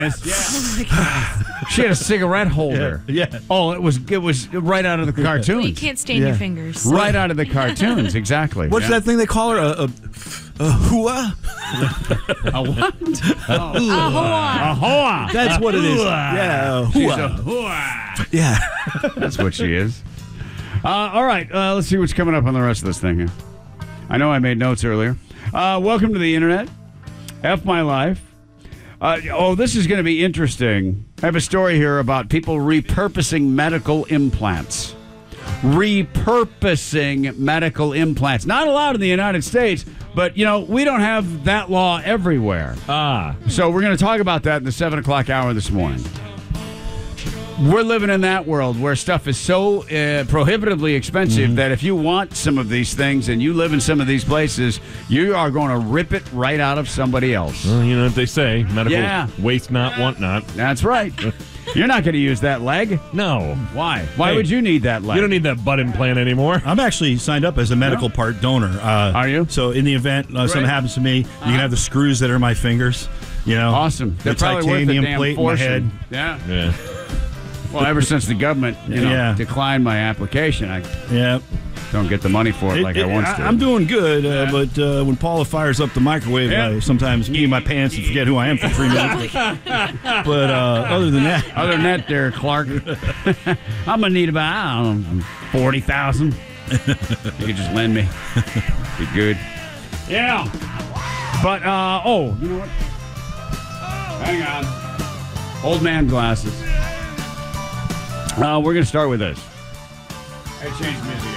She had a cigarette holder. Yeah. Oh, it was right out of the cartoons. Well, you can't stain your fingers. Right out of the cartoons, exactly. What's that thing they call her? A hua? A what? A hoa. That's what it is. Yeah, She's hua. a hoa. Yeah. That's what she is. All right, let's see what's coming up on the rest of this thing here. I know I made notes earlier. Welcome to the internet. F my life. This is going to be interesting. I have a story here about people repurposing medical implants. Repurposing medical implants. Not allowed in the United States, but, we don't have that law everywhere. So we're going to talk about that in the 7 o'clock hour this morning. We're living in that world where stuff is so prohibitively expensive that if you want some of these things and you live in some of these places, you are going to rip it right out of somebody else. Well, you know what they say, medical waste not, want not. That's right. You're not going to use that leg. No. Why? Why would you need that leg? You don't need that butt implant anymore. I'm actually signed up as a medical part donor. Are you? So in the event something happens to me, you can have the screws that are in my fingers. Awesome. The They're probably worth titanium a damn plate in my head. fortune. Yeah. Yeah. Well, ever since the government, declined my application, I don't get the money for it like I once did. I'm doing good, but when Paula fires up the microwave, I sometimes pee my pants and forget who I am for 3 minutes. But other than that, there, Clark, I'm gonna need about $40,000. You could just lend me. Be good. Yeah. But you know what? Hang on. Old man glasses. We're going to start with this. I changed music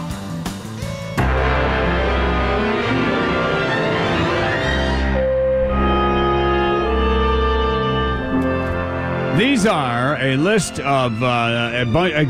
out. These are a list of a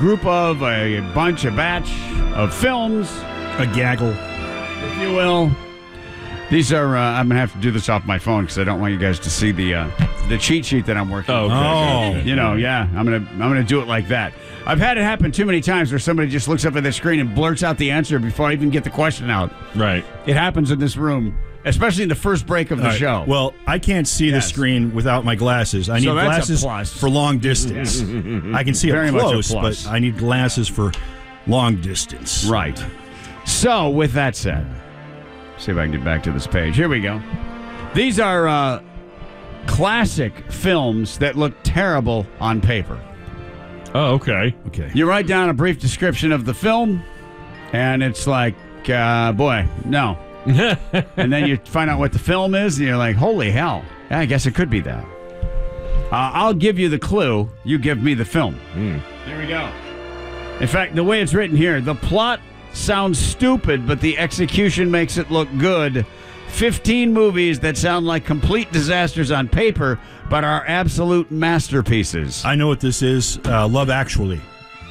batch of films. A gaggle. If you will. These are, I'm going to have to do this off my phone because I don't want you guys to see the cheat sheet that I'm working on. I'm going to do it like that. I've had it happen too many times where somebody just looks up at the screen and blurts out the answer before I even get the question out. Right. It happens in this room, especially in the first break of the show. Well, I can't see the screen without my glasses. I need glasses for long distance. I can see it close, but I need glasses for long distance. Right. So, with that said, see if I can get back to this page. Here we go. These are classic films that look terrible on paper. Oh, okay. You write down a brief description of the film, and it's like, boy, no. And then you find out what the film is, and you're like, holy hell. Yeah, I guess it could be that. I'll give you the clue. You give me the film. Here we go. In fact, the way it's written here, the plot sounds stupid, but the execution makes it look good. 15 movies that sound like complete disasters on paper, but are absolute masterpieces. I know what this is. Love Actually.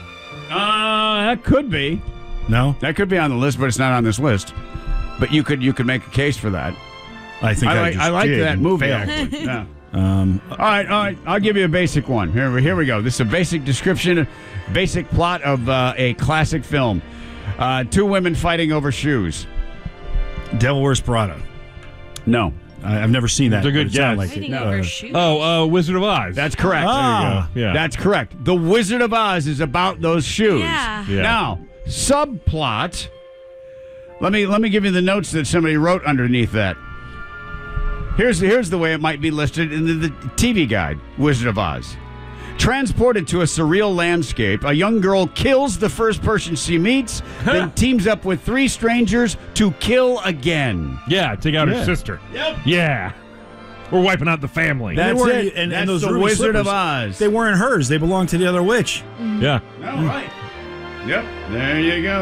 That could be. No? That could be on the list, but it's not on this list. But you could make a case for that. I think I like that movie, actually. Yeah. All right. I'll give you a basic one. Here we go. This is a basic description, basic plot of a classic film. 2 women fighting over shoes. Devil Wears Prada. No. I've never seen that. It's a good guess. Like Wizard of Oz. That's correct. Ah. There you go. Yeah. That's correct. The Wizard of Oz is about those shoes. Yeah. Now, subplot. Let me give you the notes that somebody wrote underneath that. Here's the way it might be listed in the TV guide, Wizard of Oz. Transported to a surreal landscape, a young girl kills the first person she meets, then teams up with 3 strangers to kill again. Yeah, take out her sister. Yep. Yeah. We're wiping out the family. That's it. And That's those the ruby Wizard slippers, of Oz. They weren't hers. They belonged to the other witch. Yeah. All right. Yep. There you go.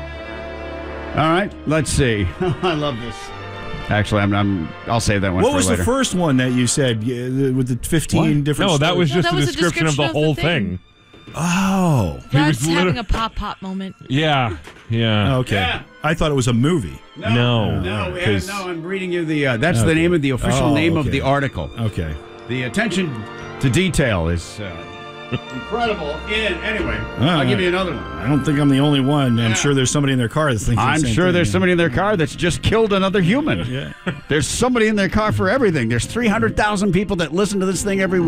All right. Let's see. I love this. Actually, I'll save that one for later. What was the first one that you said with the 15 different No, that was stories? just a description of the whole thing. Oh. That's having a pop moment. Yeah. Okay. Yeah. I thought it was a movie. No. I'm reading you the. That's the name of the official name of the article. Okay. The attention to detail is Incredible. Anyway, I'll give you another one. I don't think I'm the only one. I'm sure there's somebody in their car that's thinking I'm the same sure thing, there's somebody in their car that's just killed another human. Yeah. There's somebody in their car for everything. There's 300,000 people that listen to this thing every week.